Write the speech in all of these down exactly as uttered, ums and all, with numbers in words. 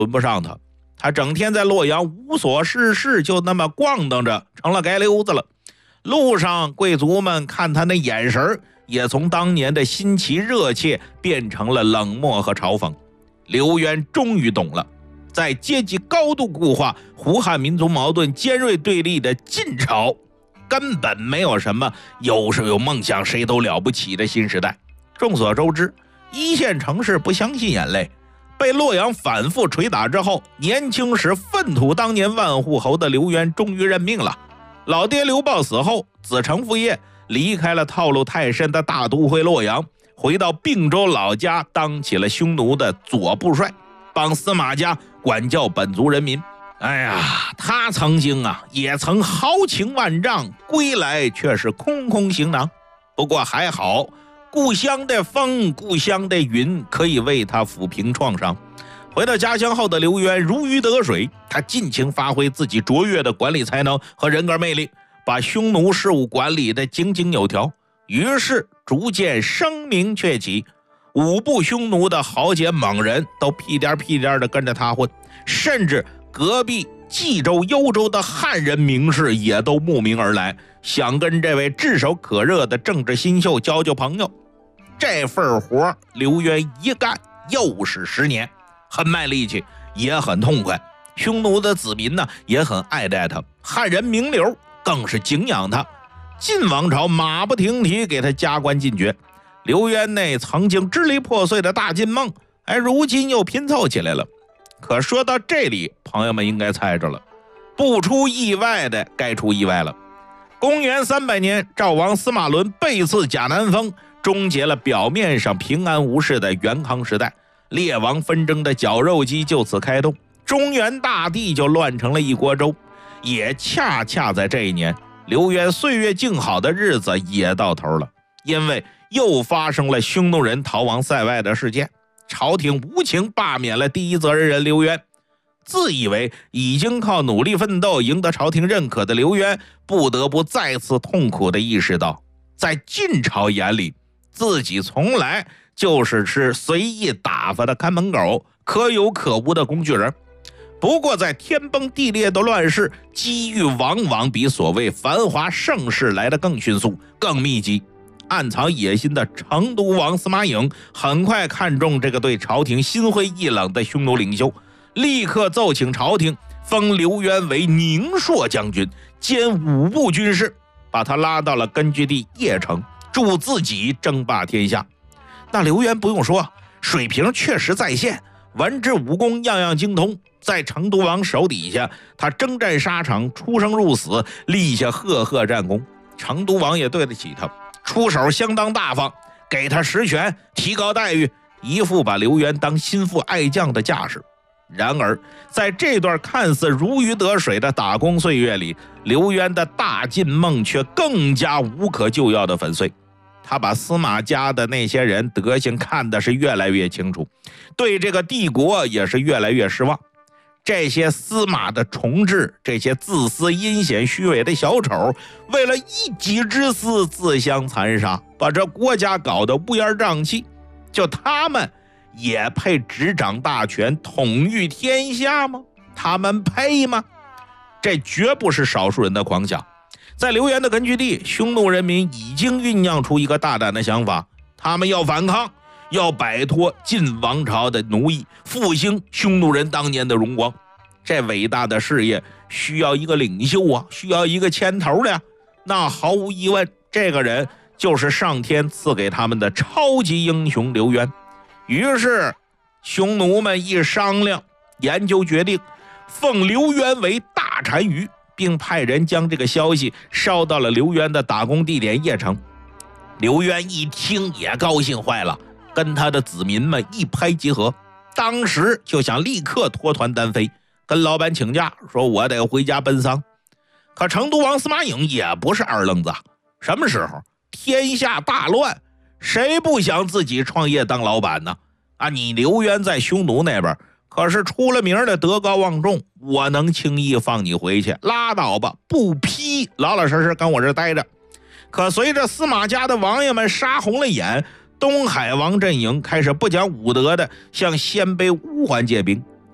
轮不上他。他整天在洛阳无所事事，就那么逛荡着，成了街溜子了。路上贵族们看他那眼神也从当年的新奇热切变成了冷漠和嘲讽。刘渊终于懂了，在阶级高度固化、胡汉民族矛盾尖锐对立的晋朝，根本没有什么有是有梦想谁都了不起的新时代。众所周知，一线城市不相信眼泪，被洛阳反复捶打之后，年轻时粪土当年万户侯的刘渊终于认命了。老爹刘豹死后，子承父业，离开了套路太深的大都会洛阳，回到并州老家当起了匈奴的左部帅，帮司马家管教本族人民。哎呀，他曾经啊也曾豪情万丈，归来却是空空行囊。不过还好，故乡的风，故乡的云可以为他抚平创伤。回到家乡后的刘渊如鱼得水，他尽情发挥自己卓越的管理才能和人格魅力，把匈奴事务管理的井井有条，于是逐渐声名鹊起。五部匈奴的豪杰猛人都屁颠屁颠的跟着他混，甚至隔壁冀州、幽州的汉人名士也都慕名而来，想跟这位炙手可热的政治新秀交交朋友。这份活刘渊一干又是十年，很卖力气，也很痛快。匈奴的子民呢也很爱戴他，汉人名流更是敬仰他。晋王朝马不停蹄给他加官进爵，刘渊那曾经支离破碎的大晋梦，哎，如今又拼凑起来了。可说到这里，朋友们应该猜着了，不出意外的该出意外了。公元三百年，赵王司马伦背刺贾南风，终结了表面上平安无事的元康时代，列王纷争的绞肉机就此开动，中原大地就乱成了一锅粥。也恰恰在这一年，刘渊岁月静好的日子也到头了，因为又发生了匈奴人逃亡塞外的事件。朝廷无情罢免了第一责任人刘渊，自以为已经靠努力奋斗赢得朝廷认可的刘渊，不得不再次痛苦地意识到，在晋朝眼里，自己从来就是吃随意打发的看门狗，可有可无的工具人。不过在天崩地裂的乱世，机遇往往比所谓繁华盛世来得更迅速、更密集。暗藏野心的成都王司马颖很快看中这个对朝廷心灰意冷的匈奴领袖，立刻奏请朝廷封刘渊为宁朔将军，兼五部军事，把他拉到了根据地邺城，助自己争霸天下。那刘渊不用说，水平确实在线，文治武功样样精通，在成都王手底下，他征战沙场，出生入死，立下赫赫战功。成都王也对得起他，出手相当大方，给他实权，提高待遇，一副把刘渊当心腹爱将的架势。然而在这段看似如鱼得水的打工岁月里，刘渊的大晋梦却更加无可救药的粉碎。他把司马家的那些人德行看的是越来越清楚，对这个帝国也是越来越失望。这些司马的重治，这些自私阴险虚伪的小丑，为了一己之私自相残杀，把这国家搞得乌烟瘴气。就他们也配执掌大权统御天下吗？他们配吗？这绝不是少数人的狂想。在刘渊的根据地，匈奴人民已经酝酿出一个大胆的想法，他们要反抗，要摆脱晋王朝的奴役，复兴匈奴人当年的荣光。这伟大的事业需要一个领袖啊，需要一个牵头的呀。那毫无疑问，这个人就是上天赐给他们的超级英雄刘渊。于是匈奴们一商量，研究决定奉刘渊为大单于，并派人将这个消息捎到了刘渊的打工地点邺城。刘渊一听也高兴坏了，跟他的子民们一拍即合，当时就想立刻脱团单飞，跟老板请假，说我得回家奔丧。可成都王司马颖也不是二愣子，什么时候天下大乱，谁不想自己创业当老板呢？啊，你刘渊在匈奴那边可是出了名的德高望重，我能轻易放你回去？拉倒吧，不批，老老实实跟我这待着。可随着司马家的王爷们杀红了眼，东海王阵营开始不讲武德的向鲜卑乌桓借兵。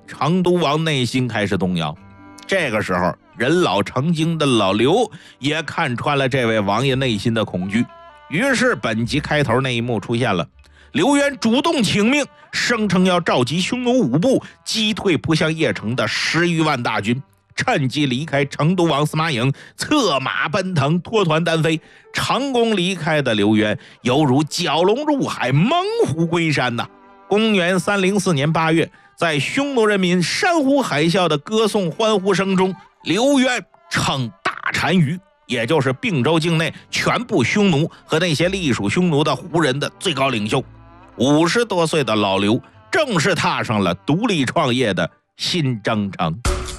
成都王内心开始动摇。这个时候，人老成精的老刘也看穿了这位王爷内心的恐惧，于是本集开头那一幕出现了。刘渊主动请命，声称要召集匈奴五部，击退扑向邺城的十余万大军，趁机离开成都王司马颖，策马奔腾，脱团单飞。成功离开的刘渊犹如蛟龙入海，猛虎归山呐！公元三零四年八月，在匈奴人民山呼海啸的歌颂欢呼声中，刘渊称大单于，也就是并州境内全部匈奴和那些隶属匈奴的胡人的最高领袖。五十多岁的老刘正式踏上了独立创业的新征程。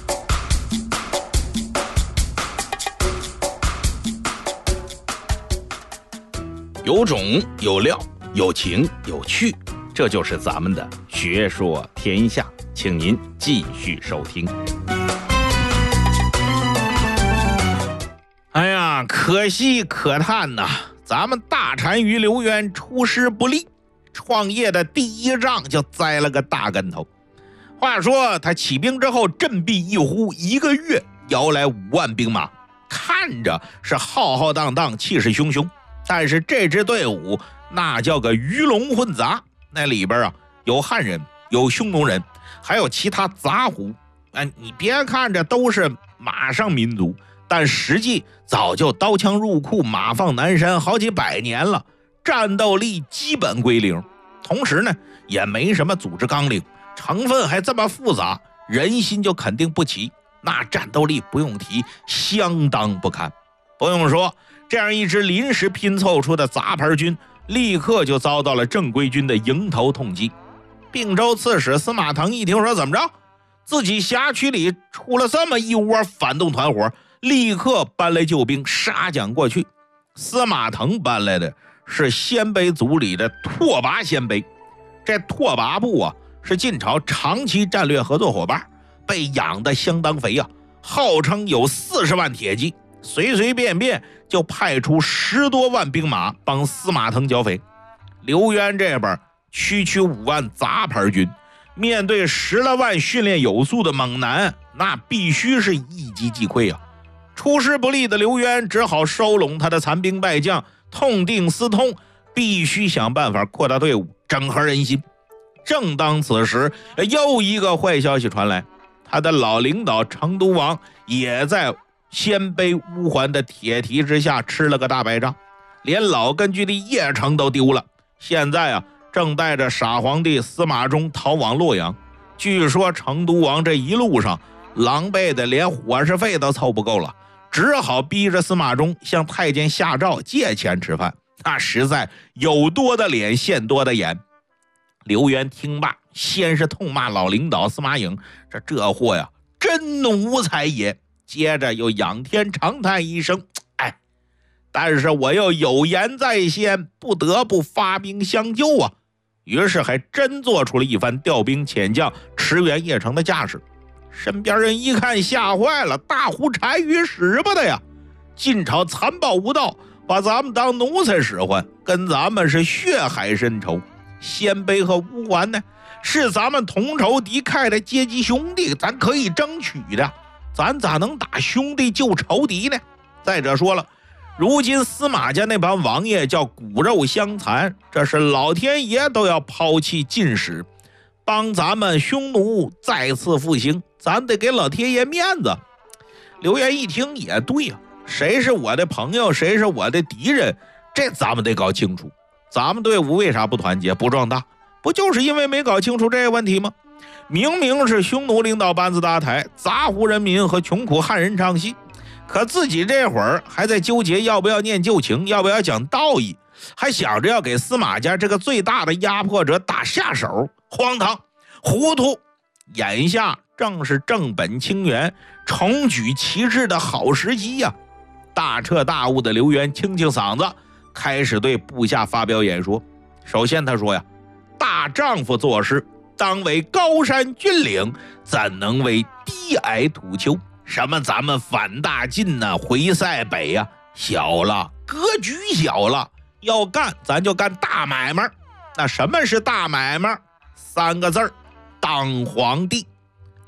有种有料，有情有趣，这就是咱们的学说天下，请您继续收听。哎呀，可惜可叹呐、啊，咱们大单于刘渊出师不利，创业的第一仗就栽了个大跟头。话说他起兵之后，振臂一呼，一个月摇来五万兵马，看着是浩浩荡荡，气势汹汹。但是这支队伍那叫个鱼龙混杂，那里边啊有汉人，有匈奴人，还有其他杂胡。哎，你别看着都是马上民族，但实际早就刀枪入库，马放南山好几百年了，战斗力基本归零。同时呢，也没什么组织纲领，成分还这么复杂，人心就肯定不齐，那战斗力不用提，相当不堪。不用说，这样一支临时拼凑出的杂牌军，立刻就遭到了正规军的迎头痛击。并州刺史司马腾一听说怎么着，自己辖区里出了这么一窝反动团伙，立刻搬来救兵杀将过去。司马腾搬来的是鲜卑族里的拓跋鲜卑，这拓跋部啊是晋朝长期战略合作伙伴，被养得相当肥啊，号称有四十万铁骑，随随便便就派出十多万兵马帮司马腾剿匪。刘渊这边区区五万杂牌军，面对十来万训练有素的猛男，那必须是一击即溃啊！出师不利的刘渊只好收拢他的残兵败将，痛定思痛，必须想办法扩大队伍，整合人心。正当此时，又一个坏消息传来，他的老领导成都王也在鲜卑乌桓的铁蹄之下吃了个大败仗，连老根据地邺城都丢了。现在啊，正带着傻皇帝司马衷逃往洛阳。据说成都王这一路上狼狈的连伙食费都凑不够了，只好逼着司马衷向太监夏诏借钱吃饭。那实在有多的脸现多的眼。刘渊听罢，先是痛骂老领导司马颖，这这货呀真奴才也。接着又仰天长叹一声，哎，但是我又有言在先，不得不发兵相救啊。于是还真做出了一番调兵遣将驰援邺城的架势。身边人一看吓坏了，大呼单于使吧的呀！晋朝残暴无道，把咱们当奴才使唤，跟咱们是血海深仇。鲜卑和乌桓呢，是咱们同仇敌忾的阶级兄弟，咱可以争取的，咱咋能打兄弟救仇敌呢？再者说了，如今司马家那帮王爷叫骨肉相残，这是老天爷都要抛弃晋史，帮咱们匈奴再次复兴，咱得给老天爷面子。刘渊一听也对呀、啊，谁是我的朋友，谁是我的敌人，这咱们得搞清楚。咱们队伍为啥不团结不壮大？不就是因为没搞清楚这个问题吗？明明是匈奴领导班子搭台，杂胡人民和穷苦汉人唱戏，可自己这会儿还在纠结要不要念旧情，要不要讲道义，还想着要给司马家这个最大的压迫者打下手，荒唐糊涂。眼下正是正本清源，重举旗帜的好时机呀、啊！大彻大悟的刘渊清清嗓子，开始对部下发表演说。首先他说呀，大丈夫做事当为高山峻岭，怎能为低矮土丘？什么咱们反大晋呢、啊，回塞北呀、啊，小了，格局小了，要干咱就干大买卖。那什么是大买卖？三个字儿，当皇帝。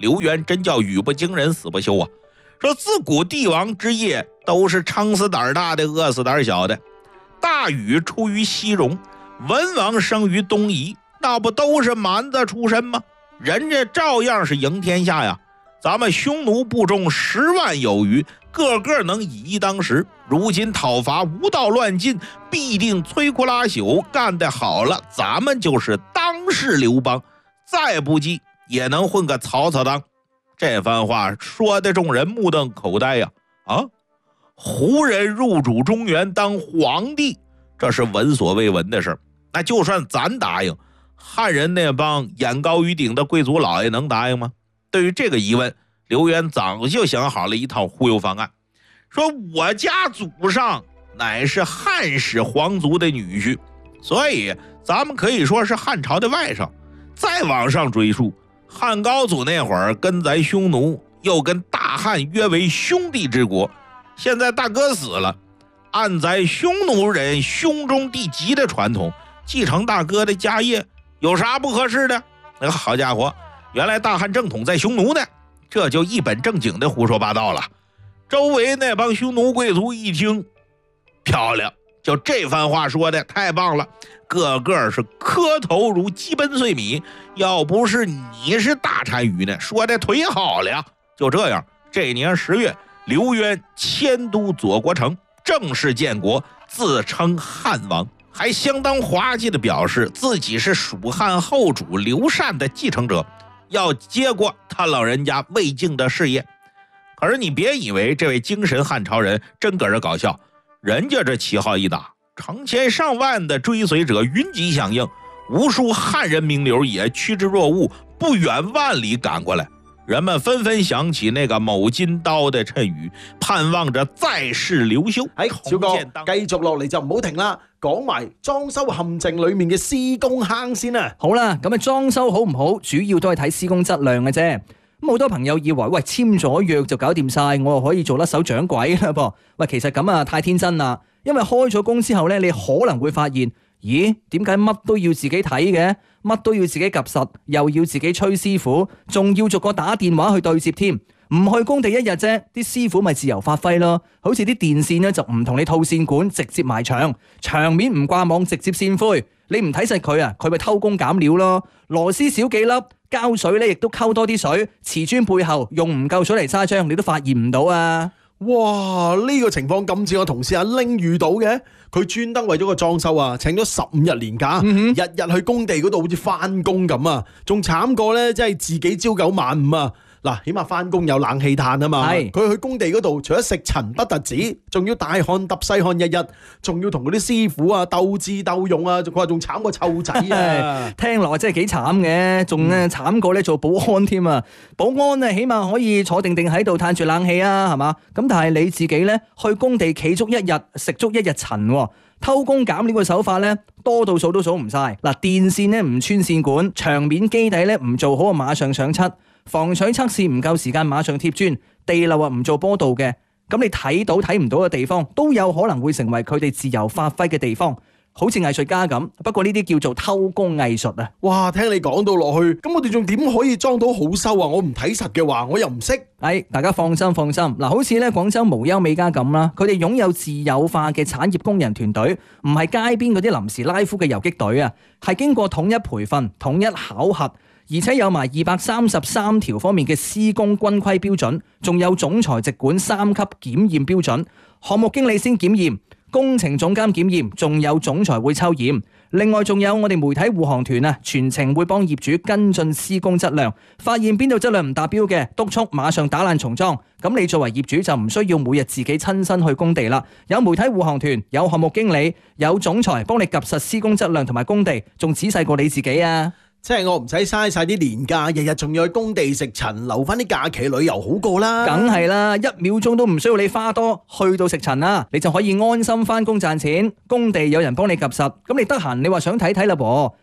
刘渊真叫语不惊人死不休啊！说自古帝王之业都是撑死胆大的，饿死胆小的。大禹出于西戎，文王生于东夷，那不都是蛮子出身吗？人家照样是赢天下呀。咱们匈奴部众十万有余，个个能以一当十。如今讨伐无道乱进，必定摧枯拉朽。干得好了，咱们就是当世刘邦；再不济，也能混个曹操当。这番话说的众人目瞪口呆呀！啊，胡人入主中原当皇帝，这是闻所未闻的事。那就算咱答应，汉人那帮眼高于顶的贵族老爷能答应吗？对于这个疑问，刘渊早就想好了一套忽悠方案，说我家祖上乃是汉室皇族的女婿，所以咱们可以说是汉朝的外甥。再往上追溯，汉高祖那会儿跟咱匈奴又跟大汉约为兄弟之国，现在大哥死了，按咱匈奴人兄终弟及的传统，继承大哥的家业有啥不合适的？那个好家伙，原来大汉正统在匈奴呢，这就一本正经的胡说八道了。周围那帮匈奴贵族一听，漂亮，就这番话说的太棒了，个个是磕头如鸡奔碎米。要不是你是大单于呢，说的忒好了。就这样，这年十月，刘渊迁都左国城，正式建国，自称汉王，还相当滑稽的表示自己是蜀汉后主刘禅的继承者，要接过他老人家魏晋的事业。可是你别以为这位精神汉朝人真搁这搞笑，人家这旗号一打，成千上万的追随者云集响应，无数汉人名流也趋之若鹜，不远万里赶过来。人们纷纷想起那个某金刀的谶语，盼望着再世劉修。 哎，小哥，繼續落嚟就唔好停啦，講埋裝修陷阱裏面嘅施工坑先啊。 好啦，咁啊裝修好唔好，主要都係睇施工質量嘅啫。咁好多朋友以為喂簽咗約就搞掂晒，我又可以做甩手掌櫃啦噃。喂，其實咁啊太天真啦，因為開咗工之後咧，你可能會發現，咦，點解乜都要自己睇嘅？乜都要自己及實，又要自己催師傅，仲要逐個打電話去對接添。唔去工地一日啫，啲師傅咪自由發揮咯。好似啲電線咧就唔同你套線管，直接埋牆，牆面唔掛網，直接線灰。你唔睇實佢啊，佢咪偷工減料咯。螺絲少幾粒，膠水咧亦都溝多啲水，瓷磚背後用唔夠水嚟砂漿，你都發現唔到啊！ 哇！呢、這個情況咁似我同事阿拎遇到嘅，佢專登為咗個裝修啊，請咗十五日年假，嗯、日日去工地嗰度好似翻工咁啊，仲慘過咧，即係自己朝九晚五啊！嗱，起碼翻工有冷氣嘆啊嘛，佢去工地嗰度除咗食塵不特止，仲要大汗揼細汗一日，仲要同嗰啲師傅啊鬥智鬥勇啊，佢話仲慘過湊仔啊！ 聽落真係幾慘嘅，仲咧慘過咧做保安添啊！保安啊，起碼可以坐定定喺度嘆住冷氣啊，係嘛？咁但係你自己咧去工地企足一日，食足一日塵，偷工減料嘅手法咧多到數都數唔晒。嗱，電線咧唔穿線管，牆面基底咧唔做好啊，馬上上漆。防水測試唔夠時間馬上貼磚，地漏啊唔做坡道嘅，咁你睇到睇唔到嘅地方都有可能會成為佢哋自由發揮嘅地方，好似藝術家咁。不過呢啲叫做偷工藝術啊！ 哇，聽你講到落去，咁我哋仲點可以裝到好修啊？我唔睇實嘅話，我又唔識。 哎，大家放心放心，嗱，好似咧廣州無憂美家咁啦，佢哋擁有自有化嘅產業工人團隊，唔係街邊嗰啲臨時拉夫嘅游擊隊啊，係經過統一培訓、統一考核。而且有埋二百三十三條方面嘅施工均規標準，仲有總裁直管三級檢驗標準，項目經理先檢驗，工程總監檢驗，仲有總裁會抽驗。另外仲有我哋媒體護航團啊，全程會幫業主跟進施工質量，發現邊度質量唔達標嘅，督促馬上打爛重裝。咁你作為業主就唔需要每日自己親身去工地啦，有媒體護航團，有項目經理，有總裁幫你及實施工質量同埋工地，仲仔細過你自己啊！ 即係我唔使嘥晒啲年假，日日仲要去工地食塵，留翻啲假期旅遊好過啦。 梗係啦，一秒鐘都唔需要你花多，去到食塵啦，你就可以安心翻工賺錢。工地有人幫你及實，咁你得閒你話想睇睇啦噃。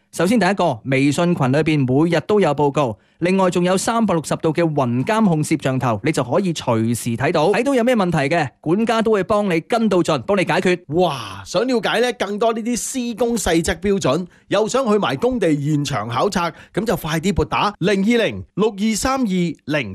首先第一個，微信群裏邊每日都有報告，另外仲有三百六十度嘅雲監控攝像頭，你就可以隨時睇到，睇到有咩問題嘅，管家都會幫你跟到盡，幫你解決。 哇！想了解咧更多呢啲施工細則標準，又想去埋工地現場考察，咁就快啲撥打零二零六二三二零